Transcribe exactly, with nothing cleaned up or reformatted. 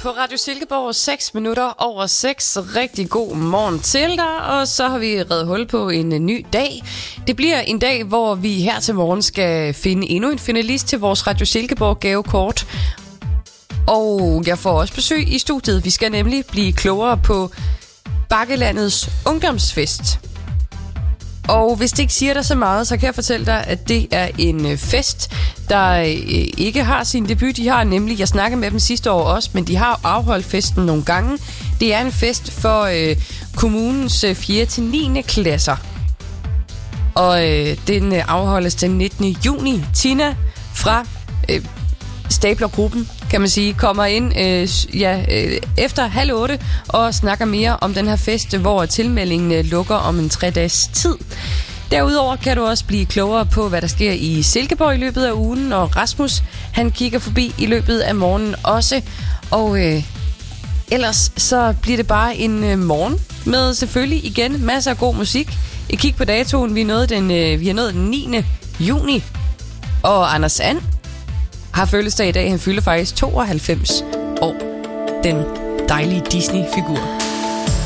På Radio Silkeborg, seks minutter over seks. Rigtig god morgen til dig, og så har vi reddet hul på en ny dag. Det bliver en dag, hvor vi her til morgen skal finde endnu en finalist til vores Radio Silkeborg gavekort. Og jeg får også besøg i studiet. Vi skal nemlig blive klogere på Bakkelandets ungdomsfest. Og hvis det ikke siger dig så meget, så kan jeg fortælle dig, at det er en fest, der ikke har sin debut. De har nemlig, jeg snakkede med dem sidste år også, men de har afholdt festen nogle gange. Det er en fest for øh, kommunens fjerde til niende klasser. Og øh, den afholdes den nittende juni. Tina fra øh, Stablergruppen, kan man sige, kommer ind øh, ja, øh, efter halv otte og snakker mere om den her fest, hvor tilmeldingen lukker om en tre dages tid. Derudover kan du også blive klogere på, hvad der sker i Silkeborg i løbet af ugen, og Rasmus, han kigger forbi i løbet af morgenen også. Og øh, ellers så bliver det bare en øh, morgen med selvfølgelig igen masser af god musik. Et kig på datoen, vi er nået den, øh, vi er nået den niende juni, og Anders And har fødselsdag i dag. Han fylder faktisk tooghalvfems år. Den dejlige Disney-figur.